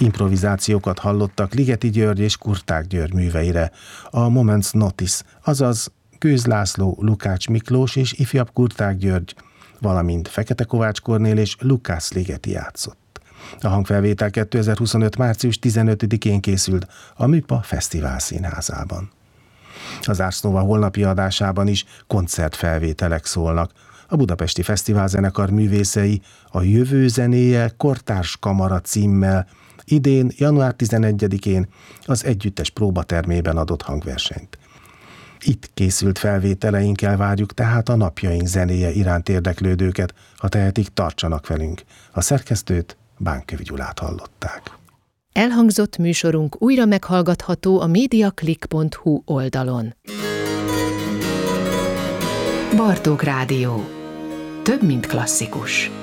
Improvizációkat hallottak Ligeti György és Kurták György műveire, a Moments Notice, azaz Gőz László, Lukács Miklós és ifjabb Kurták György, valamint Fekete Kovács Kornél és Lukács Ligeti játszott. A hangfelvétel 2025. március 15-én készült a Műpa Fesztivál Színházában. Az Ars Nova holnapi adásában is koncertfelvételek szólnak. A Budapesti Fesztiválzenekar művészei a Jövő zenéje Kortárs Kamara címmel idén, január 11-én az együttes próbatermében adott hangversenyt. Itt készült felvételeinkkel várjuk tehát a napjaink zenéje iránt érdeklődőket, ha tehetik, tartsanak velünk. A szerkesztőt, Bánkövi Gyulát hallották. Elhangzott műsorunk újra meghallgatható a mediaclick.hu oldalon. Bartók Rádió. Több, mint klasszikus.